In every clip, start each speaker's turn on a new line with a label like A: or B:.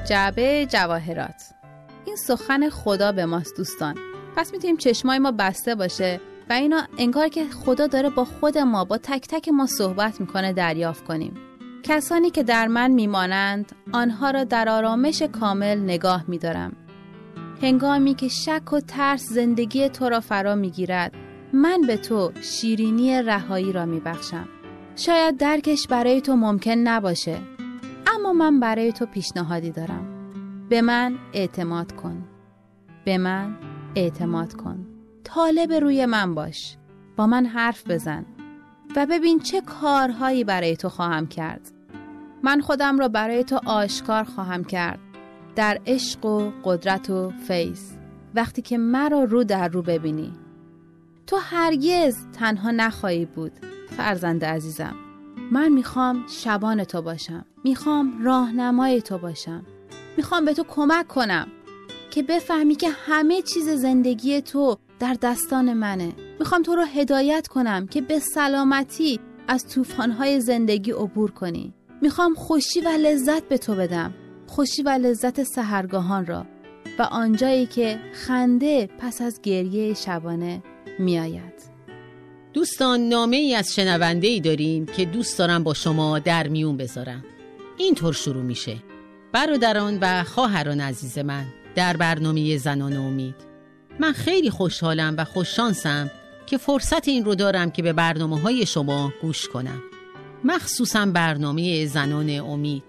A: جعبه جواهرات. این سخن خدا به ماست دوستان. پس میتونیم چشمای ما بسته باشه و اینا انگار که خدا داره با خود ما، با تک تک ما صحبت میکنه دریافت کنیم. کسانی که در من میمانند آنها را در آرامش کامل نگاه میدارم. هنگامی که شک و ترس زندگی تو را فرا میگیرد، من به تو شیرینی رهایی را میبخشم. شاید درکش برای تو ممکن نباشه، اما من برای تو پیشنهادی دارم. به من اعتماد کن. به من اعتماد کن. طالب روی من باش. با من حرف بزن و ببین چه کارهایی برای تو خواهم کرد. من خودم را برای تو آشکار خواهم کرد در عشق و قدرت و فیض. وقتی که مرا رو در رو ببینی، تو هرگز تنها نخواهی بود. فرزند عزیزم، من میخوام شبان تو باشم. میخوام راهنمای تو باشم. میخوام به تو کمک کنم که بفهمی که همه چیز زندگی تو در دستان منه. میخوام تو رو هدایت کنم که به سلامتی از طوفان‌های زندگی عبور کنی. میخوام خوشی و لذت به تو بدم. خوشی و لذت سحرگاهان را و آنجایی که خنده پس از گریه شبانه میآید.
B: دوستان، نامه ای از شنونده‌ای داریم که دوست دارم با شما در میون بذارم. اینطور شروع میشه: برادران و خواهران عزیز من، در برنامه زنان امید من خیلی خوشحالم و خوششانسم که فرصت این رو دارم که به برنامه‌های شما گوش کنم، مخصوصا برنامه زنان امید.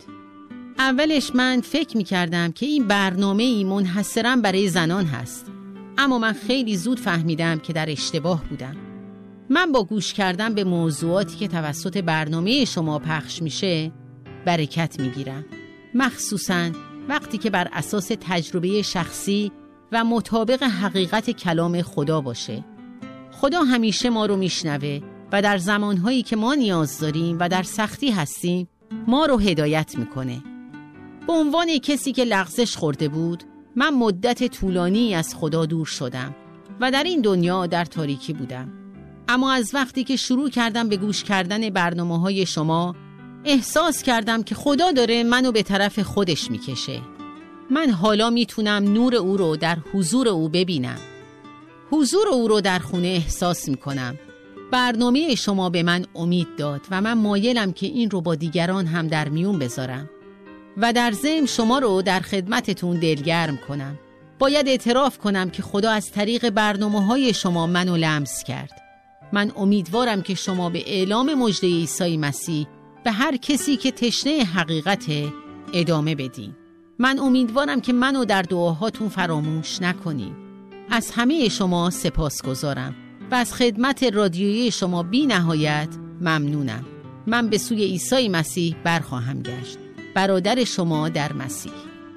B: اولش من فکر می‌کردم که این برنامه‌ای منحصراً برای زنان هست، اما من خیلی زود فهمیدم که در اشتباه بودم. من با گوش کردن به موضوعاتی که توسط برنامه شما پخش میشه برکت میگیرم، مخصوصاً وقتی که بر اساس تجربه شخصی و مطابق حقیقت کلام خدا باشه. خدا همیشه ما رو میشنوه و در زمانهایی که ما نیاز داریم و در سختی هستیم ما رو هدایت میکنه. به عنوان کسی که لغزش خورده بود، من مدت طولانی از خدا دور شدم و در این دنیا در تاریکی بودم. اما از وقتی که شروع کردم به گوش کردن برنامه‌های شما، احساس کردم که خدا داره منو به طرف خودش میکشه. من حالا میتونم نور او رو در حضور او ببینم. حضور او رو در خونه احساس میکنم. برنامه شما به من امید داد و من مایلم که این رو با دیگران هم در میون بذارم و در ضمن شما رو در خدمتتون دلگرم کنم. باید اعتراف کنم که خدا از طریق برنامه‌های شما منو لمس کرد. من امیدوارم که شما به اعلام مژده عیسی مسیح به هر کسی که تشنه حقیقت ادامه بدین. من امیدوارم که منو در دعاهاتون فراموش نکنین. از همه شما سپاسگزارم و از خدمت رادیویی شما بی نهایت ممنونم. من به سوی عیسی مسیح برخواهم گشت. برادر شما در مسیح.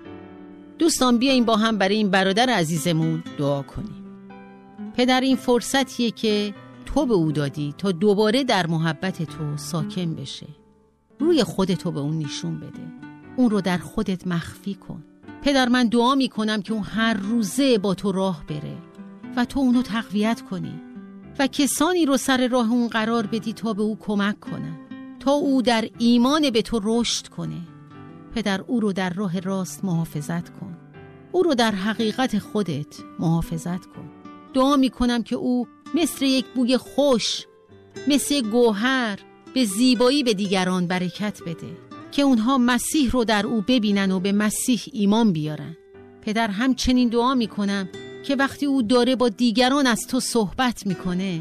B: دوستان، بیاییم با هم برای این برادر عزیزمون دعا کنیم. پدر، این فرصتیه که تو به او دادی تا دوباره در محبت تو ساکن بشه. روی خودتو به اون نشون بده. اون رو در خودت مخفی کن. پدر، من دعا میکنم که اون هر روزه با تو راه بره و تو اونو تقویت کنی و کسانی رو سر راه اون قرار بدی تا به او کمک کنن، تا او در ایمان به تو رشد کنه. پدر، او رو در راه راست محافظت کن. او رو در حقیقت خودت محافظت کن. دعا میکنم که او مثل یک بوی خوش، مثل گوهر به زیبایی به دیگران برکت بده، که اونها مسیح رو در او ببینن و به مسیح ایمان بیارن. پدر، همچنین دعا میکنم که وقتی او داره با دیگران از تو صحبت میکنه،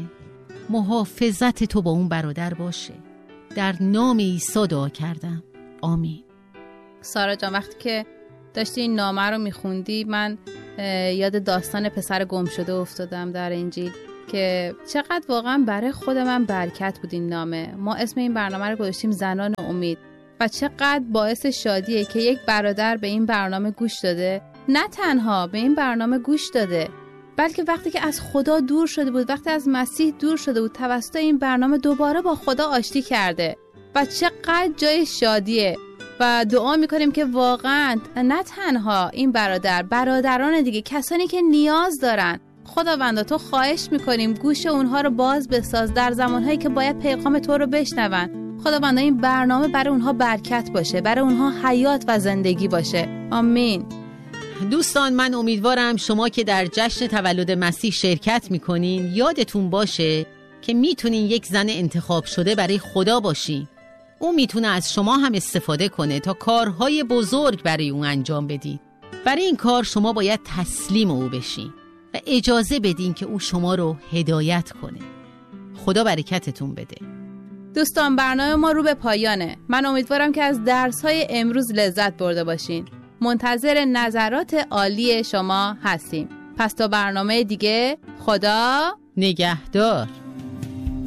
B: محافظت تو با اون برادر باشه. در نام عیسی دعا کردم. آمین.
A: سارا جان، وقتی که داشتی این نامه رو میخوندی، من یاد داستان پسر گم شده افتادم در انجیل که چقدر واقعا برای خود من برکت بود این نامه. ما اسم این برنامه رو گذاشتیم زنان امید و چقدر باعث شادیه که یک برادر به این برنامه گوش داده. نه تنها به این برنامه گوش داده، بلکه وقتی که از خدا دور شده بود، وقتی از مسیح دور شده بود، توسط این برنامه دوباره با خدا آشتی کرده و چقدر جای شادیه. و دعا میکنیم که واقعا نه تنها این برادران دیگه، کسانی که نیاز دارن، خداوندا تو خواهش میکنیم گوش اونها رو باز بساز در زمانهایی که باید پیغام تو رو بشنون. خداوندا این برنامه برای اونها برکت باشه، برای اونها حیات و زندگی باشه. آمین.
B: دوستان، من امیدوارم شما که در جشن تولد مسیح شرکت میکنین یادتون باشه که میتونین یک زن انتخاب شده برای خدا باشین. اون میتونه از شما هم استفاده کنه تا کارهای بزرگ برای اون انجام بدین. برای این کار شما باید تسلیم او بشین و اجازه بدین که او شما رو هدایت کنه. خدا برکتتون بده.
A: دوستان، برنامه ما رو به پایانه. من امیدوارم که از درس‌های امروز لذت برده باشین. منتظر نظرات عالی شما هستیم. پس تا برنامه دیگه، خدا
B: نگهدار.